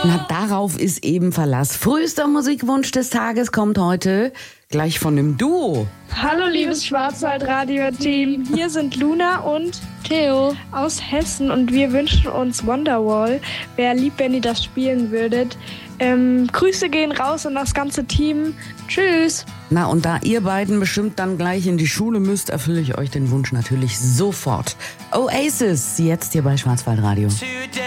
Na, darauf ist eben Verlass. Frühester Musikwunsch des Tages kommt heute gleich von dem Duo. Hallo liebes Schwarzwaldradio-Team, hier sind Luna und Theo aus Hessen und wir wünschen uns Wonderwall. Wäre lieb, wenn ihr das spielen würdet. Grüße gehen raus an das ganze Team. Tschüss. Na, und da ihr beiden bestimmt dann gleich in die Schule müsst, erfülle ich euch den Wunsch natürlich sofort. Oasis, jetzt hier bei Schwarzwaldradio.